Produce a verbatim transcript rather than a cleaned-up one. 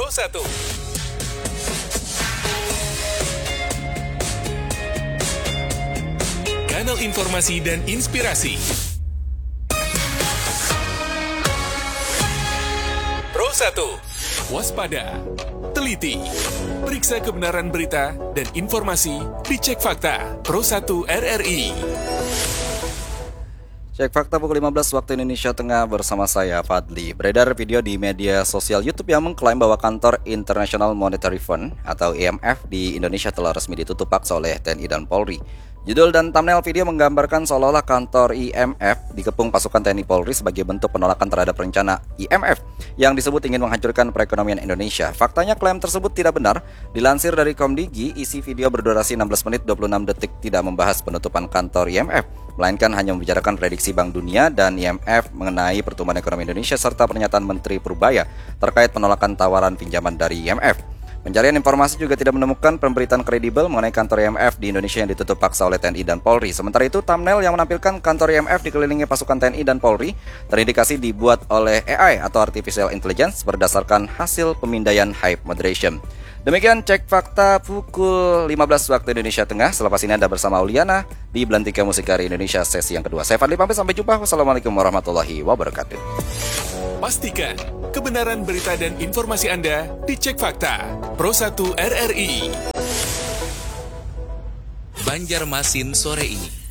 Pro satu. Kanal informasi dan inspirasi. Pro satu. Waspada, teliti, periksa kebenaran berita dan informasi, dicek fakta. Pro satu R R I. Cek fakta pukul lima belas waktu Indonesia Tengah bersama saya, Fadli. Beredar video di media sosial YouTube yang mengklaim bahwa kantor International Monetary Fund atau I M F di Indonesia telah resmi ditutup paksa oleh T N I dan Polri. Judul dan thumbnail video menggambarkan seolah-olah kantor I M F dikepung pasukan T N I Polri sebagai bentuk penolakan terhadap rencana I M F yang disebut ingin menghancurkan perekonomian Indonesia. Faktanya klaim tersebut tidak benar. Dilansir dari Komdigi, isi video berdurasi enam belas menit dua puluh enam detik tidak membahas penutupan kantor I M F, melainkan hanya membicarakan prediksi Bank Dunia dan I M F mengenai pertumbuhan ekonomi Indonesia serta pernyataan Menteri Purbaya terkait penolakan tawaran pinjaman dari I M F. Pencarian informasi juga tidak menemukan pemberitaan kredibel mengenai kantor I M F di Indonesia yang ditutup paksa oleh T N I dan Polri. Sementara itu, thumbnail yang menampilkan kantor I M F dikelilingi pasukan T N I dan Polri terindikasi dibuat oleh A I atau Artificial Intelligence berdasarkan hasil pemindaian Hype Moderation. Demikian cek fakta pukul lima belas waktu Indonesia Tengah. Selepas ini Anda bersama Uliana di Belantika Musik Hari Indonesia sesi yang kedua. Saya Fadli pamit, sampai jumpa. Wassalamualaikum warahmatullahi wabarakatuh. Pastikan kebenaran berita dan informasi Anda dicek fakta. Pro satu R R I. Banjarmasin sore ini.